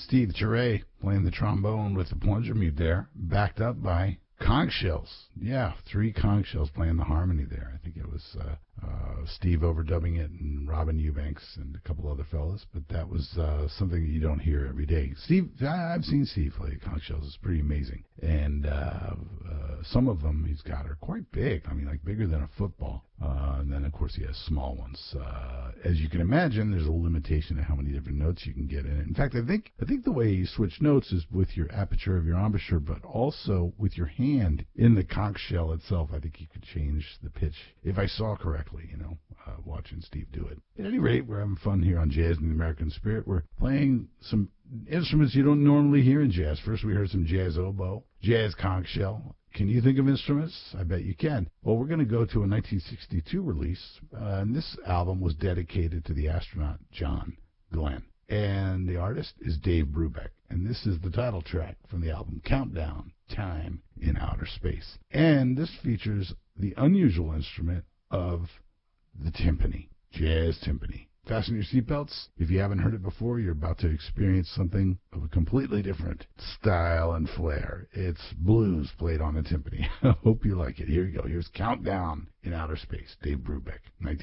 Steve Turay playing the trombone with the plunger mute there, backed up by conch shells. Yeah, 3 conch shells playing the harmony there. I think it was Steve overdubbing it and Robin Eubanks and a couple other fellas, but that was something that you don't hear every day. I've seen Steve play conch shells. It's pretty amazing. And some of them he's got are quite big. I mean, like bigger than a football. And then, of course, he has small ones. As you can imagine, there's a limitation to how many different notes you can get in it. In fact, I think the way you switch notes is with your aperture of your embouchure, but also with your hand in the conch shell itself. I think you could change the pitch, if I saw correctly, watching Steve do it. At any rate, we're having fun here on Jazz in the American Spirit. We're playing some instruments you don't normally hear in jazz. First, we heard some jazz oboe, jazz conch shell. Can you think of instruments? I bet you can. Well, we're going to go to a 1962 release, and this album was dedicated to the astronaut John Glenn. And the artist is Dave Brubeck. And this is the title track from the album, Countdown, Time in Outer Space. And this features the unusual instrument of the timpani, jazz timpani. Fasten your seatbelts. If you haven't heard it before, you're about to experience something of a completely different style and flair. It's blues played on a timpani. I hope you like it. Here you go. Here's Countdown in Outer Space, Dave Brubeck,